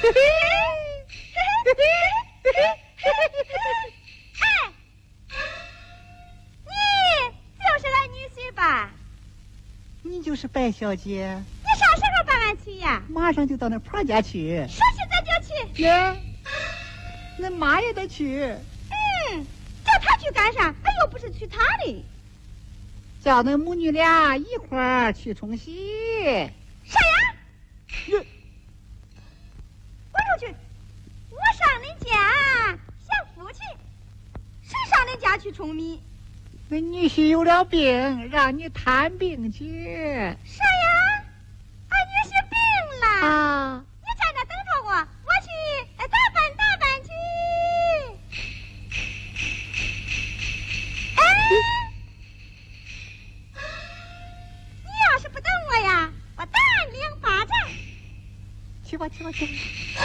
哎，你就是俺女婿吧？ 你就是白小姐。 你啥时候搬完去呀？ 马上就到那婆家去。 说去咱就去。 耶，恁妈也得去。 叫他去干啥？俺又不是娶她的。 叫恁母女俩一块儿去冲喜。 啥呀？我出去，我上恁家享福去。谁上恁家去冲米？ 恁女婿有了病，让你探病去。 啥呀？俺女婿病了啊！ 你在那等着我，我去打扮去。你要是不等我呀，我打你2巴掌。 去吧。